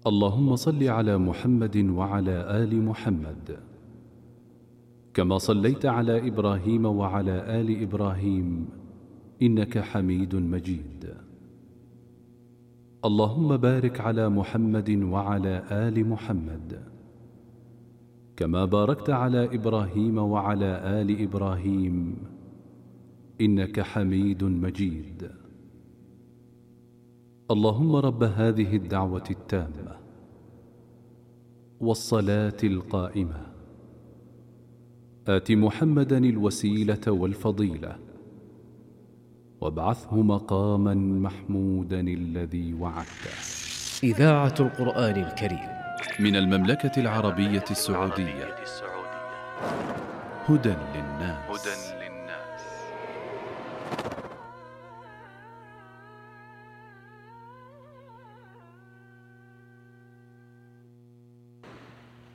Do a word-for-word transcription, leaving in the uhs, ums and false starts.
اللهم صل على محمد وعلى آل محمد كما صليت على إبراهيم وعلى آل إبراهيم إنك حميد مجيد. اللهم بارك على محمد وعلى آل محمد كما باركت على إبراهيم وعلى آل إبراهيم إنك حميد مجيد. اللهم رب هذه الدعوة التامة والصلاة القائمة آت محمدا الوسيلة والفضيلة وابعثه مقاما محمودا الذي وعدته. إذاعة القرآن الكريم من المملكة العربية السعودية. هدى للناس.